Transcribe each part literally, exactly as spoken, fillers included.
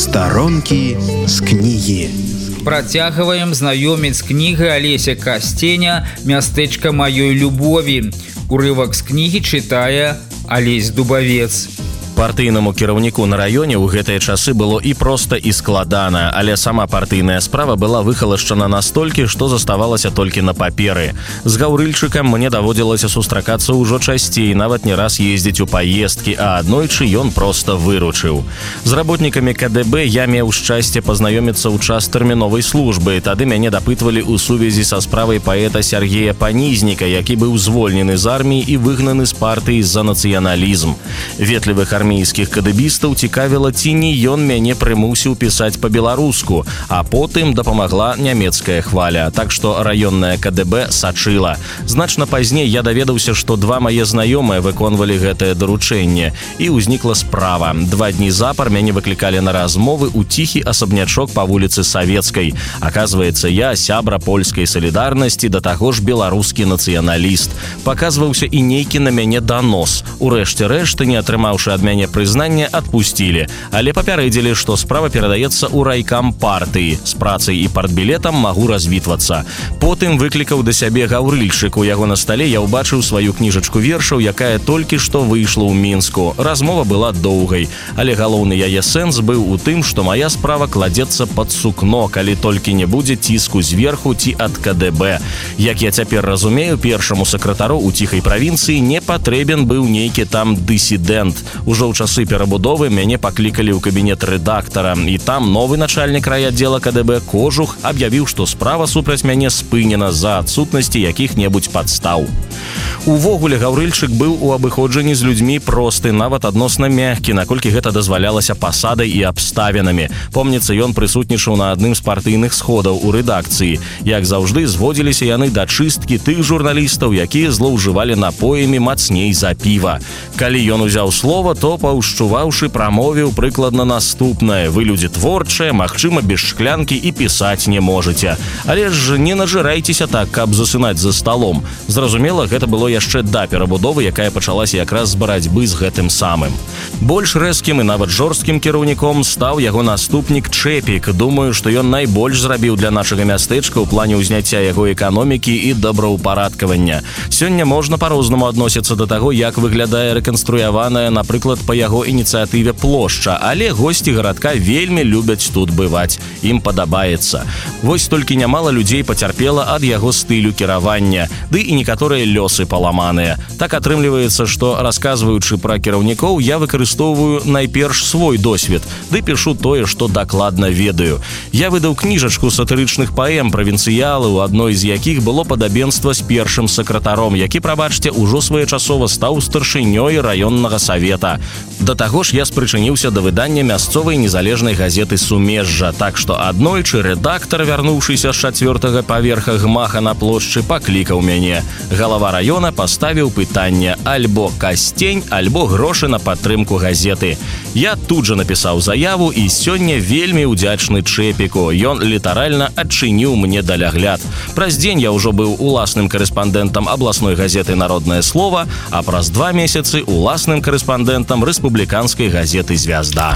Старонкі з кнігі. Працягваем знаёміць кніга Алеся Касценя «Мястэчка маёй любові». Урывак з кнігі чытае Алесь Дубавец. Партыйнаму кіраўніку на раёне ў гэтыя часы было і проста і складана, але сама партыйная справа была выхалашчана настолькі, што заставалася толькі на паперы. З Гаўрыльчыкам мне даводзілася сустракацца ўжо часцей, нават не раз ездзіць у паездкі, а аднойчы ён проста выручыў. З работнікамі ка дэ бэ я меў шчасце пазнаёміцца ў час тэрміновай службы. Тады мяне дапытвалі ў сувязі са справай паэта Сергея Панізніка, які быў звольнены з арміі і выгнаны з партыі за нацыяналізм. Ветлівых армійскіх кадэбістаў цікавіла, ці не ён мяне прымусіў пісаць па-беларуску, а потым дапамагла нямецкая хваля, так што раённая ка дэ бэ сачыла. Значна пазней я даведаўся, што два мае знаёмыя выконвалі гэтае даручэнне, і ўзнікла справа. Два дні запар мяне выклікалі на размовы ў ціхі асабнячок па вуліцы Савецкай. Аказваецца, я сябра польскай салідарнасці, да таго ж беларускі нацыяналіст. Паказваўся і нейкі на мяне данос. Урэшце рэшты, не атрымаўшы ад мяне прызнання, адпусцілі, але папярэдзілі, што справа перадаецца ў райкам партыі. З працай і партбілетам магу развітвацца. Потым выклікаў да сябе Гаўрыльчык. У яго на стале я ўбачыў сваю кніжачку вершаў, якая толькі што выйшла ў Мінску. Размова была доўгай, але галоўны яе сэнс быў у тым, што мая справа кладзецца пад сукно, калі толькі не будзе ціску зверху ці ад ка дэ бэ. Як я цяпер разумею, першаму сакратару ў ціхай правінцыі не патрэбен быў нейкі там дысідэнт. Ужо ў часы перабудовы мяне паклікалі ў кабінет рэдактара, і там новы начальнік райаддзела ка дэ бэ Кожух аб'явіў, што справа супраць мяне спынена з-за адсутнасці якіх-небудзь падстаў. Увогуле, Гаўрыльчык быў у абыходжанні з людзьмі просты, нават адносна мяккі, наколькі гэта дазвалялася пасадай і абставінамі. Помніцца, ён прысутнічаў на адным з партыйных сходаў у рэдакцыі. Як заўжды, зводзіліся яны да чысткі тых журналістаў, якія злоўжывалі напоямі мацней за піва. Калі ён узяў слова, то, паўшчуваўшы, прамовіў прыкладна наступнае: вы людзі творчыя, магчыма, без шклянкі і пісаць не можаце. Але ж не нажырайцеся так, каб засынаць за сталом. Зразумела, гэта было яшчэ да перабудовы, якая пачалася якраз з барацьбы з гэтым самым. Больш рэзкім і нават жорсткім кіраўніком стаў яго наступнік Чэпік. Думаю, што ён найбольш зрабіў для нашага мястэчка ў плане ўзняцця яго эканомікі і добраўпарадкавання. Сёння можна па-рознаму адносіцца да таго, як выглядае рэканструяваная, напрыклад, па яго ініцыятыве плошча, але госці гарадка вельмі любяць тут бываць. Ім падабаецца. Вось толькі нямала людзей пацярпела ад яго стылю кіравання, ды і некаторыя лёсы паламаныя. Так атрымліваецца, што, расказваючы пра кіраўнікоў, я выкарыстоўваю найперш свой досвед, ды пішу тое, што дакладна ведаю. Я выдаў кніжачку сатырычных паэм «Правінцыялы», у адной з якіх было падабенства з першым сакратаром, які, прабачце, ужо своечасова стаў старшынёй раённага савета. Да таго ж я спрычыніўся да выдання мясцовай незалежнай газеты «Сумежжа», так што аднойчы рэдактар, вярнуўшыся з чацвёртага паверха гмаха на плошчы, паклікаў мяне. Галава раёна паставіў пытанне: альбо Касцень, альбо грошы на падтрымку газеты. Я тут жа напісаў заяву, і сёння вельмі ўдзячны Чэпіку. Ён літаральна адчыніў мне далягляд. Праз дзень я ўжо быў уласным карэспандэнтам абласной газеты «Народнае слова», а праз два месяцы уласным карэспандэнтам рэспубліканскай газеты «Звязда».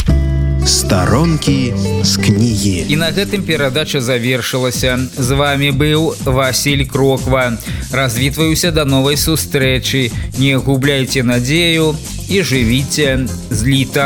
Старонкі з кнігі. І на гэтым перадача завершылася. З вами быў Васіль Кроква. Развітваюся да новай сустрэчы. Не губляйце надзею і жывіце зліта.